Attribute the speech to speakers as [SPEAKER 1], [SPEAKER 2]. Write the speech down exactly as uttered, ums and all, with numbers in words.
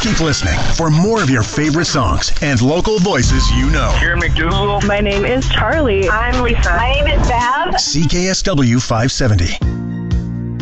[SPEAKER 1] Keep listening for more of your favorite songs and local voices you know.
[SPEAKER 2] Karen McDougal.
[SPEAKER 3] My name is Charlie.
[SPEAKER 4] I'm Lisa.
[SPEAKER 5] My name is Bev.
[SPEAKER 1] C K S W five seventy.